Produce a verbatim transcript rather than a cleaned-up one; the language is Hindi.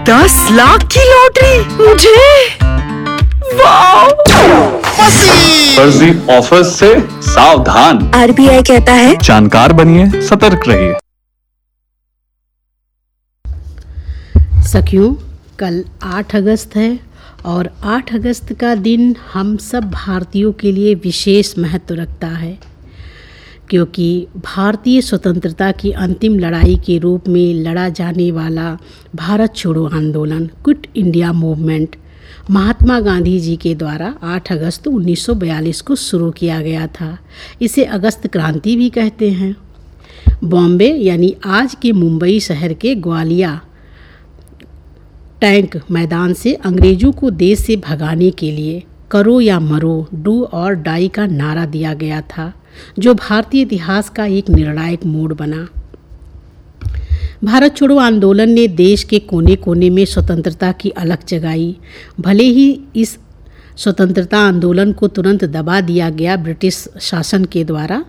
दस लाख की लॉटरी मुझे, वाह! फर्जी ऑफर से सावधान। आरबीआई कहता है जानकार बनिए, सतर्क रहिए। सखियों, कल आठ अगस्त है और आठ अगस्त का दिन हम सब भारतीयों के लिए विशेष महत्व रखता है, क्योंकि भारतीय स्वतंत्रता की अंतिम लड़ाई के रूप में लड़ा जाने वाला भारत छोड़ो आंदोलन, quit India movement, Mahatma Gandhi ji के द्वारा आठ अगस्त उन्नीस सौ बयालीस को शुरू किया गया था। इसे अगस्त क्रांति भी कहते हैं। बॉम्बे यानी आज के मुंबई शहर के ग्वालिया टैंक मैदान से अंग्रेज़ों को देश से भगाने के लिए करो या मरो, डू और डाई का नारा दिया गया था, जो भारतीय इतिहास का एक निर्णायक मोड़ बना। भारत छोड़ो आंदोलन ने देश के कोने कोने में स्वतंत्रता की अलख जगाई। भले ही इस स्वतंत्रता आंदोलन को तुरंत दबा दिया गया ब्रिटिश शासन के द्वारा,